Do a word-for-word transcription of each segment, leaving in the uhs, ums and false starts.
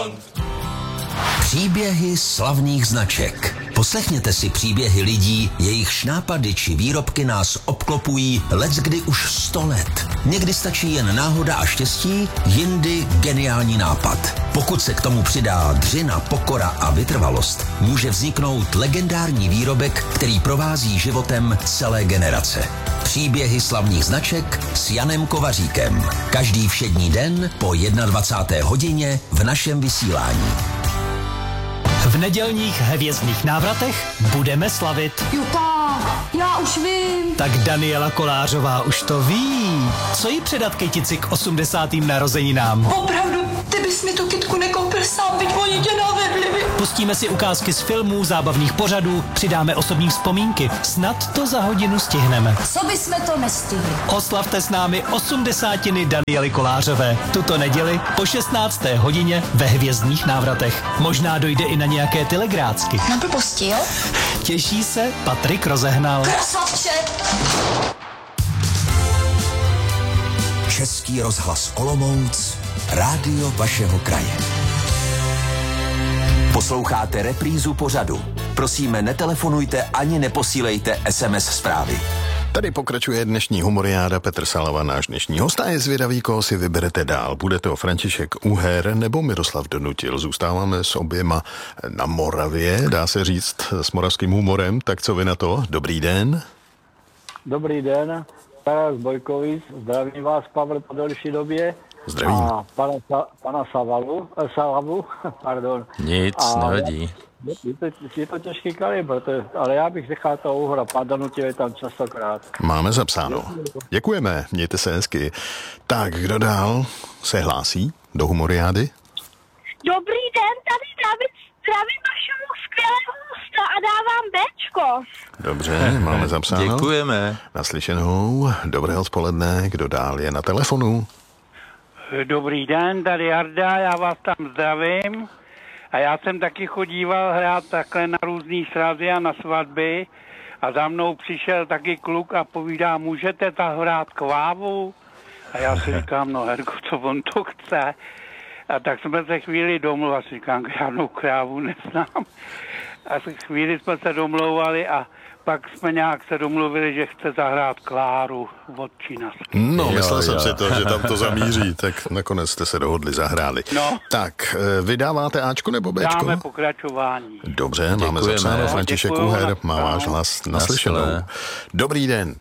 Bond. Příběhy slavných značek. Poslechněte si příběhy lidí, jejichž nápady či výrobky nás obklopují leckdy už sto let. Někdy stačí jen náhoda a štěstí, jindy geniální nápad. Pokud se k tomu přidá dřina, pokora a vytrvalost, může vzniknout legendární výrobek, který provází životem celé generace. Příběhy slavných značek s Janem Kovaříkem. Každý všední den po dvacáté jedné hodině v našem vysílání. V nedělních hvězdných návratech budeme slavit. Jo tak, já už vím. Tak Daniela Kolářová už to ví. Co jí předat kytici k osmdesátým narozeninám? Opravdu, ty bys mi tu kytku nekoupil sám, byť oni tě navedli. Pustíme si ukázky z filmů, zábavných pořadů, přidáme osobní vzpomínky. Snad to za hodinu stihneme. Co bysme to nestihli? Oslavte s námi osmdesátiny Daniely Kolářové. Tuto neděli po šestnácté hodině ve hvězdných návratech. Možná dojde i na nějaké telegrácky. Na blbosti, jo? Těší se Patrik Rozehnal. Krasavče! Český rozhlas Olomouc, rádio vašeho kraje. Posloucháte reprízu pořadu. Prosíme, netelefonujte ani neposílejte es em es zprávy. Tady pokračuje dnešní humoriáda. Petr Salava, náš dnešní host, a je zvědavý, koho si vyberete dál. Bude to František Uher nebo Miroslav Donutil. Zůstáváme s oběma na Moravě, dá se říct, s moravským humorem. Tak co vy na to? Dobrý den. Dobrý den, Taras Bojkovic, zdravím vás, Pavel, po delší době. Zdravím. A pana, pana Savalu, eh, Salavu, pardon. Nic, a nevadí. Je, je, to, je to těžký kalibr, to je, ale já bych nechal toho Uhra, pan Donutil je tam častokrát. Máme zapsáno. Děkujeme, mějte se hezky. Tak, kdo dál se hlásí do humoriády? Dobrý den, tady David, zdravím vašemu skvělého hosta a dávám Bčko. Dobře, máme zapsáno. Děkujeme. Naslyšenou, dobré odpoledne, kdo dál je na telefonu? Dobrý den, tady Jarda, já vás tam zdravím. A já jsem taky chodíval hrát takhle na různý srazy a na svatby. A za mnou přišel taky kluk a povídá, můžete ta hrát kvávu? A já si říkám, no Herko, co on to chce? A tak jsme se chvíli domluvili, říkám, žádnou krávu neznám. A chvíli jsme se domlouvali a pak jsme nějak se domluvili, že chce zahrát Kláru od Čínas. No, Jo, myslel jsem jo. si to, že tam to zamíří, tak nakonec jste se dohodli, zahráli. No. Tak, vydáváte Ačko nebo Bčko? Dáme pokračování. Dobře, máme Děkujeme. zapsáno. František Děkuju, Uher má no. váš hlas naslyšenou. Naschle. Dobrý den.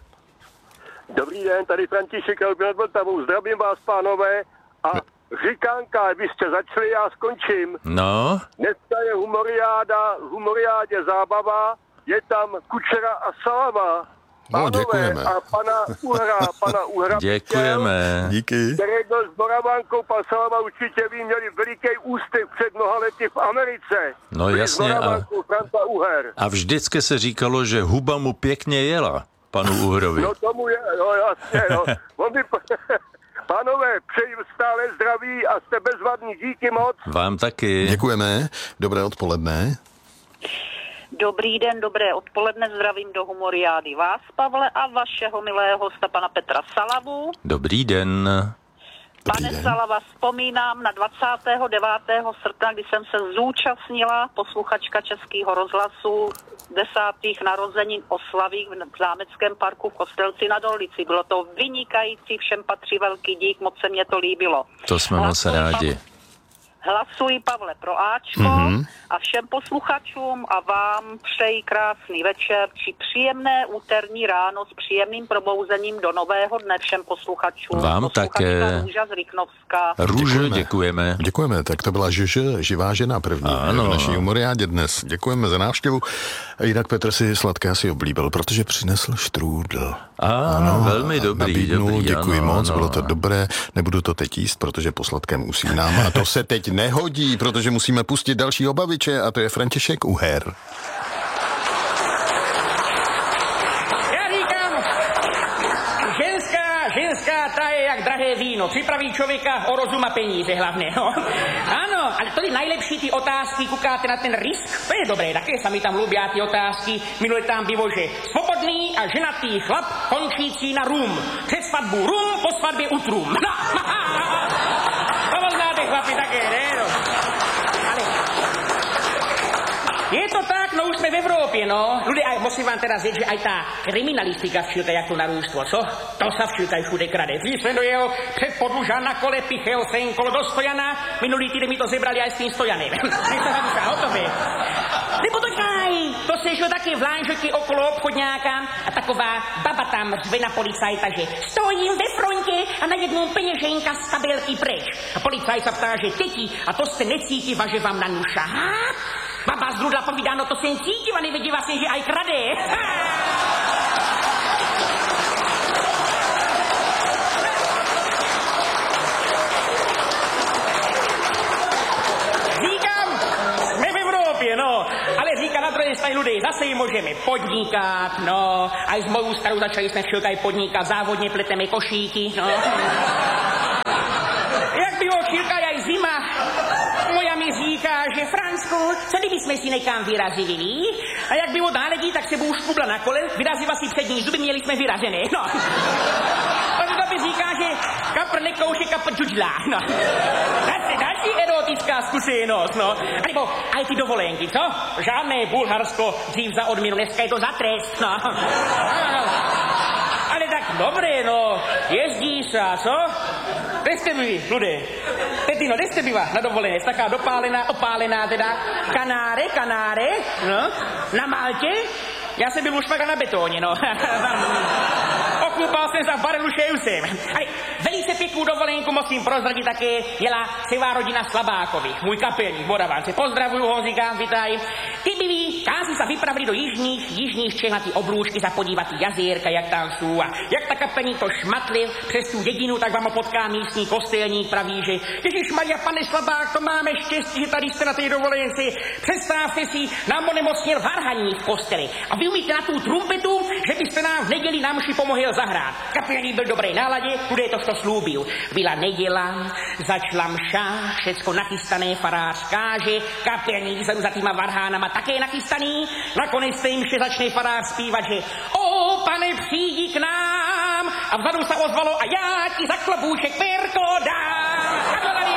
Dobrý den, tady František Albin nad Vltavou. Zdravím vás, pánové. A říkánka, vy jste začali, já skončím. No, Dneska je humoriáda, humoriádě zábava, je tam Kučera a Salava. No, děkujeme. A pana Uhra, pana Uhra děkujeme. Díky. který byl s Moravankou, pan Salava určitě ví, měli veliký ústyk před mnoha lety v Americe. No Byli jasně, S a- Moravankou, Franca Uher. A vždycky se říkalo, že huba mu pěkně jela, panu Uhrovi. No tomu je, no jasně, no. On by... Pánové, přeji stále zdraví a jste bezvadní, díky moc. Vám taky. Děkujeme. Dobré odpoledne. Dobrý den, dobré odpoledne, zdravím do humoriády vás, Pavle, a vašeho milého hosta, pana Petra Salavu. Dobrý den. Dobrý Pane den. Salava, vzpomínám na dvacátého devátého srpna, kdy jsem se zúčastnila, posluchačka Českého rozhlasu, desátých narozenin oslavy v Zámeckém parku v Kostelci na Dolici. Bylo to vynikající, všem patří velký dík, moc se mě to líbilo. To jsme moc Hlasuji, rádi. Pavle, hlasuji, Pavle, pro Ačko Mhm. a všem posluchačům a vám přeji krásný večer či příjemné úterní ráno s příjemným probouzením do nového dne všem posluchačům. Vám Posluchačka také. Růža z Rýchnovska. Růže, Děkujeme. děkujeme. Děkujeme, tak to byla Žž, živá žena první Ano. v naší humoriádě dnes. Děkujeme za návštěvu. Jinak Petr si sladké asi oblíbil, protože přinesl štrůdl. A, velmi dobrý, nabídnul, dobrý, děkuji ano, moc, ano. bylo to dobré. Nebudu to teď jíst, protože po sladkém usínám. A to se teď nehodí, protože musíme pustit dalšího baviče, a to je František Uher. Já říkám, ženská, ženská, ta je jak drahé víno. Připraví člověka o rozum a peníze hlavně, no. Ano, ale to je nejlepší ty otázky, koukáte na ten risk, to je dobré, také sami tam lubí ty otázky. Minule tam bylo, že svobodný a ženatý chlap končící na rum. Před svatbu rum, po svatbě utrum. No, to poznáte, chlapi, také, ne, no. jsme v Evropě, no. Ľudia, aj musím vám teda říct, že aj tá kriminalistika všilka, jak to narůstlo, co? To sa všilka aj všude krade. Když jsem dojel před podluža na kole, pichel jsem kolo do Stojana, minulý týden mi to zebrali aj s tým Stojanem. Nech sa vám hotově. Nebo to čaj, to se šlo také vlážoky okolo obchodňáka a taková baba tam řve na policajta, že stojím ve frontě a najednou peněženka z tabelky preč. A policajt sa ptá, že teti, a to jste necítiva, že vám na ňu šahá? Baba z Rudla povídá, no to jsem cítiva, nevěděla jsem, že aj krade. No, ale říká na druhé straně ľudí, zase jim můžeme podnikat, no, a s mojou starou začali jsme všelka i podnikat, závodně pleteme košíky, no. Jak bylo chvíľka aj zima, moja mi říká, že Fransku, co kdyby jsme si někam vyrazili, a jak bylo náledí, tak se bůh škubla na kole, vyrazila si přední zuby, měli jsme vyražené, no. A to mi říká, že kapr nekouše, kapr džudžlá, no. Zase další erotická zkušenost, no. A nebo aj ty dovolenky, co? Žádné Bulharsko dřív za odměnu, dneska je to za trest, no. Ale tak dobré, no, jezdí sa, co? Kde jste byli, ľudé? Tetino, kde jste byla na dovolené? Taká dopálená, opálená teda. Kanáre, Kanáre, no. Na Maltě? Já jsem byl už na betóně, no. Okúpal jsem se v barelu šejusem. Ale velice pěknou dovolenku musím prozradit také jela celá rodina Slabákovi. Můj kapelník, Moravánce. Pozdravuju ho, říkám, vitaj. Ty byli, kázi se vypravili do jižních, jižních Čech na ty oblůžky za podívat ty jazírka, jak tam jsou. A jak ta kapelník to šmatli přes tu dědinu, tak vám potká místní kostelník, praví, že Ježišmarja, pane Slabák, to máme štěstí, že tady jste na té dovolenci. Představte si, nám onemocněl varhaník v kosteli. A vy umíte na tu trumpetu, že byste nám v neděli na mši pomohl zahrát. Kapelník byl v dobré náladě, kudy to što slúbil. Byla neděla, začala mša, všecko nachystané, farář káže, kapelník za týma varhánama také nachystaný. Nakonec té mše začne farář zpívat, že o, pane, přijdi k nám. A vzadu se ozvalo a já ti za klobůček perko dám. A to tady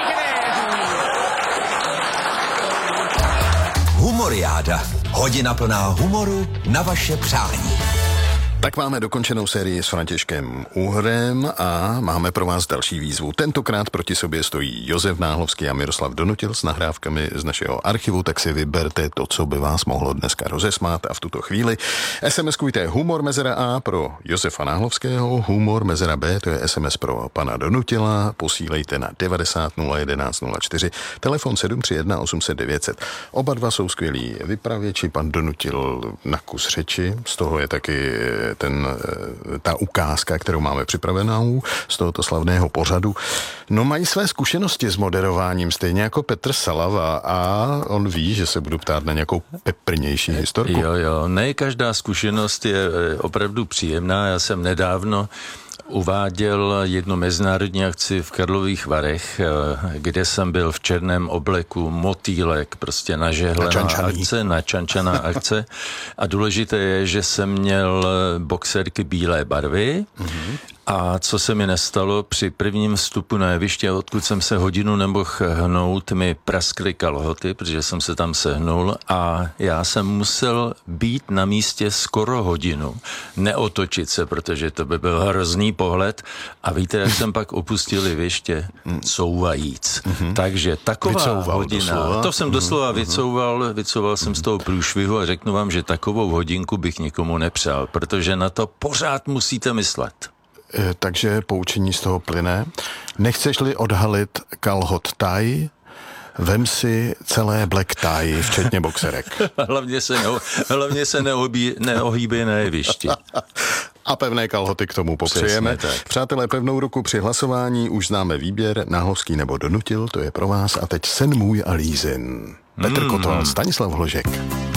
Humoriáda. Hodina plná humoru na vaše přání. Tak máme dokončenou sérii s Františkem Uhrem a máme pro vás další výzvu. Tentokrát proti sobě stojí Josef Náhlovský a Miroslav Donutil s nahrávkami z našeho archivu, tak si vyberte to, co by vás mohlo dneska rozesmát a v tuto chvíli SMSkujte humor mezera A pro Josefa Náhlovského, humor mezera B, to je S M S pro pana Donutila, posílejte na devadesát nula jedenáct nula čtyři, telefon sedm tři jedna osm set devět set. Oba dva jsou skvělí vypravěči, pan Donutil na kus řeči, z toho je taky ten, ta ukázka, kterou máme připravenou z tohoto slavného pořadu. No, mají své zkušenosti s moderováním, stejně jako Petr Salava, a on ví, že se budu ptát na nějakou peprnější historku. Jo, jo, ne každá zkušenost je opravdu příjemná. Já jsem nedávno uváděl jednu mezinárodní akci v Karlových Varech, kde jsem byl v černém obleku, motýlek, prostě nažehlená akce, načančaná akce. A důležité je, že jsem měl boxerky bílé barvy. Mm-hmm. A co se mi nestalo, při prvním vstupu na jeviště, odkud jsem se hodinu nemohl hnout, mi praskly kalhoty, protože jsem se tam sehnul a já jsem musel být na místě skoro hodinu, neotočit se, protože to by byl hrozný pohled. A víte, jak jsem pak opustil jeviště? Couvajíc. Mm-hmm. Takže taková vycouval hodina, doslova. To jsem doslova mm-hmm. vycouval, vycouval jsem z toho průšvihu a řeknu vám, že takovou hodinku bych nikomu nepřál, protože na to pořád musíte myslet. Takže poučení z toho plyne. Nechceš-li odhalit kalhot taj, vem si celé black tie, včetně boxerek. hlavně se, neho, hlavně se neobí, neohýbej na jevišti. A pevné kalhoty k tomu popřejeme. Přátelé, pevnou ruku při hlasování, už známe výběr, Náhlovský nebo Donutil, to je pro vás. A teď Sen můj a Lízin. Petr mm. Kotval, Stanislav Hložek.